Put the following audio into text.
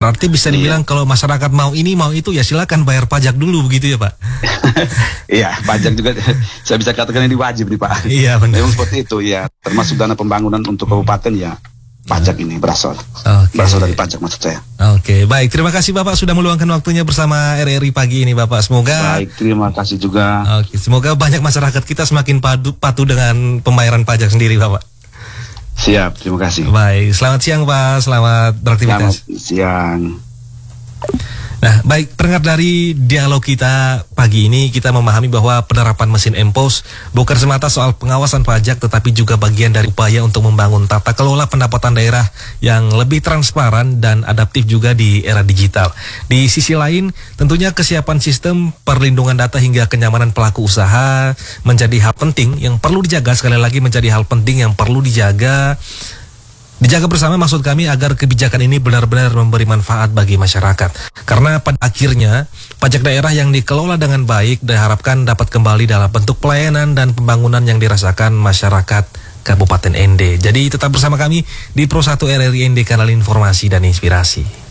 Berarti bisa dibilang kalau masyarakat mau ini mau itu ya silakan bayar pajak dulu begitu ya Pak? Iya, pajak juga saya bisa katakan ini wajib nih Pak. Iya benar. Memang seperti itu ya, termasuk dana pembangunan untuk kabupaten ya. Pajak ini berasal dari pajak maksud saya. Oke, baik. Terima kasih Bapak sudah meluangkan waktunya bersama RRI pagi ini Bapak. Semoga baik, terima kasih juga. Oke, semoga banyak masyarakat kita semakin patuh dengan pembayaran pajak sendiri Bapak. Siap, terima kasih. Baik, selamat siang Pak, selamat beraktivitas. Selamat siang. Nah, baik, pendengar dari dialog kita pagi ini, kita memahami bahwa penerapan mesin M-Pos bukan semata soal pengawasan pajak, tetapi juga bagian dari upaya untuk membangun tata kelola pendapatan daerah yang lebih transparan dan adaptif juga di era digital. Di sisi lain, tentunya kesiapan sistem perlindungan data hingga kenyamanan pelaku usaha menjadi hal penting yang perlu dijaga, sekali lagi menjadi hal penting yang perlu dijaga bersama, maksud kami, agar kebijakan ini benar-benar memberi manfaat bagi masyarakat. Karena pada akhirnya pajak daerah yang dikelola dengan baik diharapkan dapat kembali dalam bentuk pelayanan dan pembangunan yang dirasakan masyarakat Kabupaten ND. Jadi tetap bersama kami di Pro 1 RRI ND, kanal informasi dan inspirasi.